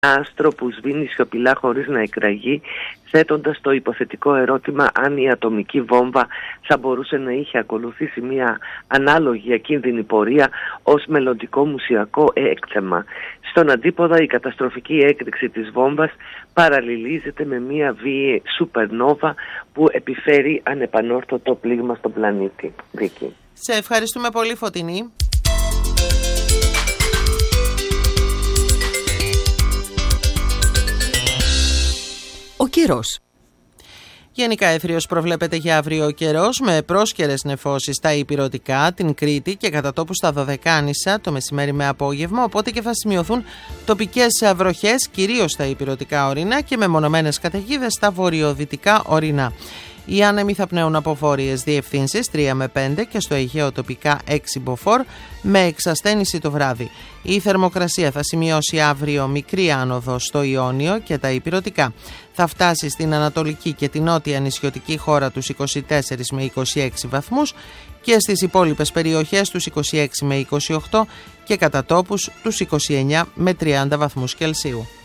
άστρο που σβήνει σιωπηλά χωρίς να εκραγεί, θέτοντας το υποθετικό ερώτημα αν η ατομική βόμβα θα μπορούσε να είχε ακολουθήσει μια ανάλογη ακίνδυνη πορεία ως μελλοντικό μουσιακό έκθεμα. Στον αντίποδα, η καταστροφική έκρηξη της βόμβας παραλληλίζεται με μια βίαιη σουπερνόβα που επιφέρει ανεπανόρθωτο πλήγμα στον πλανήτη. Βίκη. Σε ευχαριστούμε πολύ, Φωτεινή. Ο καιρός. Γενικά εύθριος προβλέπεται για αύριο ο καιρός, με πρόσκαιρες νεφώσεις στα ηπειρωτικά, την Κρήτη και κατά τόπου στα Δωδεκάνησα το μεσημέρι με απόγευμα, οπότε και θα σημειωθούν τοπικές βροχές κυρίως στα ηπειρωτικά ορεινά και μεμονωμένες καταιγίδες στα βορειοδυτικά ορεινά. Οι άνεμοι θα πνέουν από βόρειες διευθύνσεις 3 με 5 και στο Αιγαίο τοπικά 6 μποφόρ με εξασθένηση το βράδυ. Η θερμοκρασία θα σημειώσει αύριο μικρή άνοδο στο Ιόνιο και τα ηπειρωτικά. Θα φτάσει στην ανατολική και την νότια νησιωτική χώρα τους 24 με 26 βαθμούς και στις υπόλοιπες περιοχές τους 26 με 28 και κατά τόπους τους 29 με 30 βαθμούς Κελσίου.